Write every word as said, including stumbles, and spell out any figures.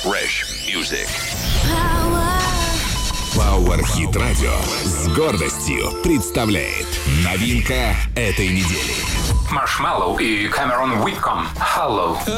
Fresh music. Power Hit Radio с гордостью представляет новинка этой недели. Маршмеллоу и Кэмерон Уитком. Hello.